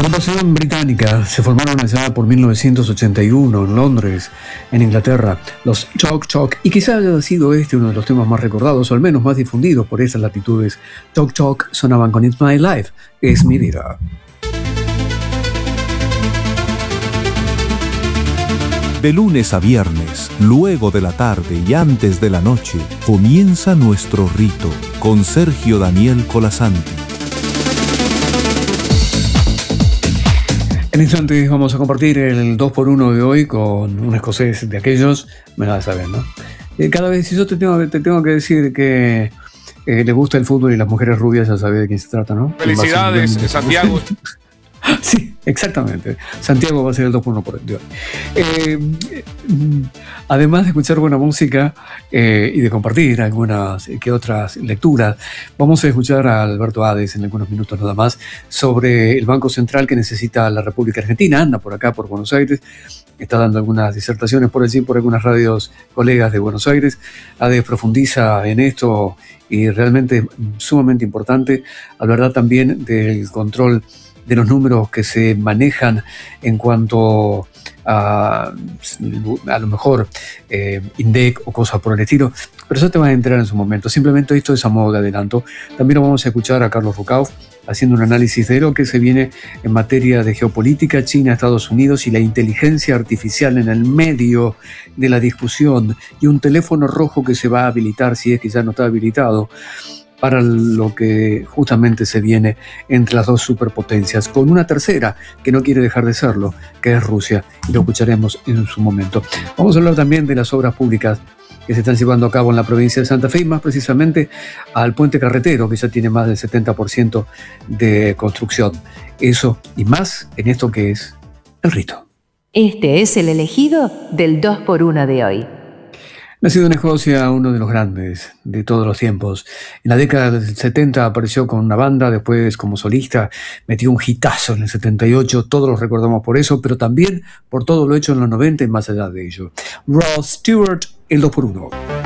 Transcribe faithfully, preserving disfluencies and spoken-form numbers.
Agrupación británica, se formaron allá por mil novecientos ochenta y uno en Londres, en Inglaterra, los Chalk Chalk, y quizá haya sido este uno de los temas más recordados, o al menos más difundidos por esas latitudes. Chalk Chalk sonaban con It's My Life, es mi vida. De lunes a viernes, luego de la tarde y antes de la noche, comienza nuestro rito con Sergio Daniel Colasanti. En instantes vamos a compartir el dos por uno de hoy con un escocés de aquellos, me lo vas a saber, ¿no? Cada vez, si yo te tengo, te tengo que decir que eh, le gusta el fútbol y las mujeres rubias, ya sabes de quién se trata, ¿no? Felicidades, Santiago. Sí, exactamente. Santiago va a ser el dos por uno por el de hoy. Eh, además de escuchar buena música eh, y de compartir algunas que otras lecturas, vamos a escuchar a Alberto Hades en algunos minutos nada más sobre el Banco Central que necesita la República Argentina. Anda por acá, por Buenos Aires. Está dando algunas disertaciones por allí, por algunas radios colegas de Buenos Aires. Hades profundiza en esto y realmente sumamente importante. Hablará también del control de los números que se manejan en cuanto a a lo mejor eh, INDEC o cosas por el estilo, pero eso te vas a enterar en su momento. Simplemente esto es a modo de adelanto. También lo vamos a escuchar a Carlos Rucauf haciendo un análisis de lo que se viene en materia de geopolítica, China, Estados Unidos y la inteligencia artificial en el medio de la discusión, y un teléfono rojo que se va a habilitar, si es que ya no está habilitado, para lo que justamente se viene entre las dos superpotencias, con una tercera que no quiere dejar de serlo, que es Rusia, y lo escucharemos en su momento. Vamos a hablar también de las obras públicas que se están llevando a cabo en la provincia de Santa Fe, y más precisamente al puente carretero, que ya tiene más del setenta por ciento de construcción. Eso y más en esto que es el rito. Este es el elegido del dos por uno de hoy. Nacido en Escocia, uno de los grandes de todos los tiempos. En la década del setenta apareció con una banda, después como solista metió un hitazo en el setenta y ocho, todos los recordamos por eso, pero también por todo lo hecho en los noventa y más allá de ello. Rod Stewart, el dos por uno.